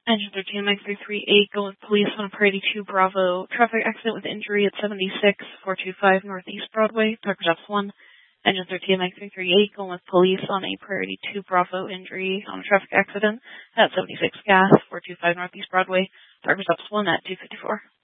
Engine 13 Mike 338, go with police on a Priority 2 Bravo. Traffic accident with injury at 76 425 Northeast Broadway. Parker Stops 1. Engine 13 Mike 338, going with police on a Priority 2 Bravo injury on a traffic accident at 76 Gas 425 Northeast Broadway. Parker Stops 1 at 254.